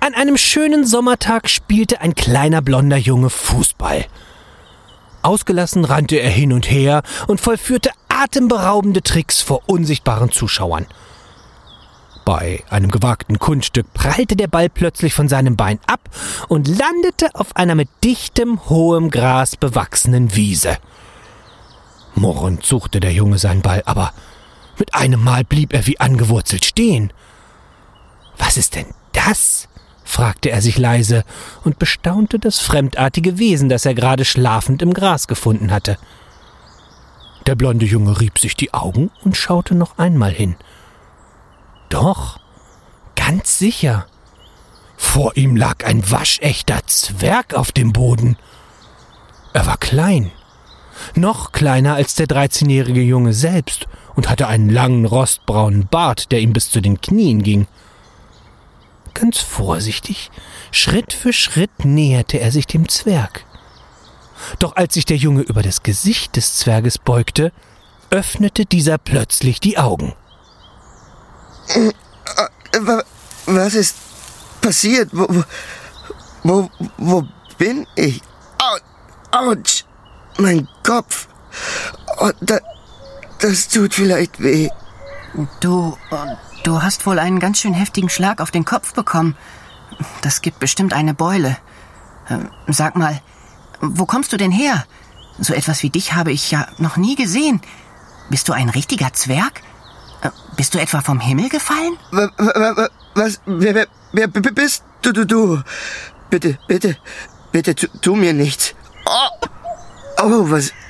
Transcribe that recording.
An einem schönen Sommertag spielte ein kleiner blonder Junge Fußball. Ausgelassen rannte er hin und her und vollführte atemberaubende Tricks vor unsichtbaren Zuschauern. Bei einem gewagten Kunststück prallte der Ball plötzlich von seinem Bein ab und landete auf einer mit dichtem, hohem Gras bewachsenen Wiese. Murrend suchte der Junge seinen Ball, aber mit einem Mal blieb er wie angewurzelt stehen. »Was ist denn das?« fragte er sich leise und bestaunte das fremdartige Wesen, das er gerade schlafend im Gras gefunden hatte. Der blonde Junge rieb sich die Augen und schaute noch einmal hin. Doch, ganz sicher. Vor ihm lag ein waschechter Zwerg auf dem Boden. Er war klein, noch kleiner als der 13-jährige Junge selbst und hatte einen langen, rostbraunen Bart, der ihm bis zu den Knien ging. Ganz vorsichtig, Schritt für Schritt näherte er sich dem Zwerg. Doch als sich der Junge über das Gesicht des Zwerges beugte, öffnete dieser plötzlich die Augen. Was ist passiert? Wo bin ich? Autsch! Mein Kopf! Oh, das tut vielleicht weh. Du hast wohl einen ganz schön heftigen Schlag auf den Kopf bekommen. Das gibt bestimmt eine Beule. Sag mal, wo kommst du denn her? So etwas wie dich habe ich ja noch nie gesehen. Bist du ein richtiger Zwerg? Bist du etwa vom Himmel gefallen? Was? Wer bist du? Bitte, tu mir nichts. Oh,